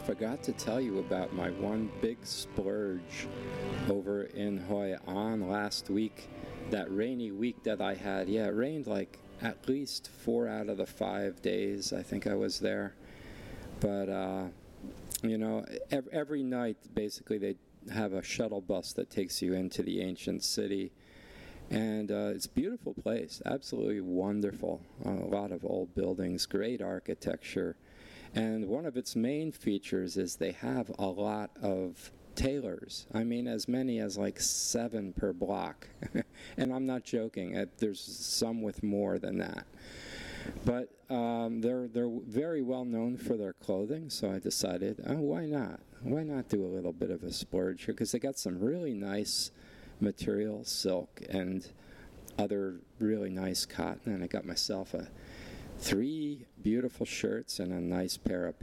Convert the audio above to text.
forgot to tell you about my one big splurge over in Hoi An last week. That rainy week that I had. Yeah, it rained like at least 4 out of the 5 days I think I was there. But, every night basically they have a shuttle bus that takes you into the ancient city. And it's a beautiful place, absolutely wonderful. A lot of old buildings, great architecture. And one of its main features is they have a lot of tailors. I mean, as many as like 7 per block. And I'm not joking. There's some with more than that. But they're very well known for their clothing, so I decided, why not? Why not do a little bit of a splurge here? Because they got some really nice material, silk, and other really nice cotton. And I got myself 3 beautiful shirts and a nice pair of